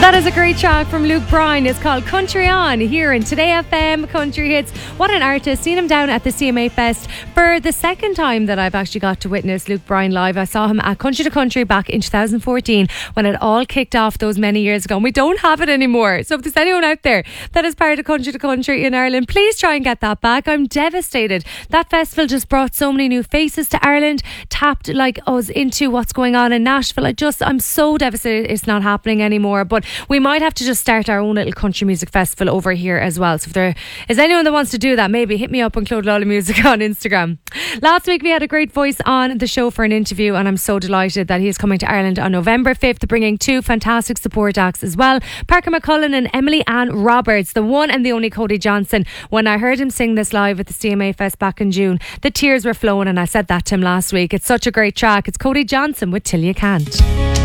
That is a great track from Luke Bryan. It's called Country On here in Today FM Country Hits. What an artist. Seen him down at the CMA Fest for the second time that I've actually got to witness Luke Bryan live. I saw him at Country to Country back in 2014 when it all kicked off those many years ago, and we don't have it anymore. So if there's anyone out there that is part of Country to Country in Ireland, please try and get that back. I'm devastated. That festival just brought so many new faces to Ireland, tapped like us into what's going on in Nashville. I'm so devastated it's not happening anymore. But we might have to just start our own little country music festival over here as well. So if there is anyone that wants to do that, maybe hit me up on Claude Lawley Music on Instagram. Last week we had a great voice on the show for an interview, and I'm so delighted that he is coming to Ireland on November 5th, bringing two fantastic support acts as well. Parker McCullen and Emily Ann Roberts, the one and the only Cody Johnson. When I heard him sing this live at the CMA Fest back in June, the tears were flowing, and I said that to him last week. It's such a great track. It's Cody Johnson with Till You Can't.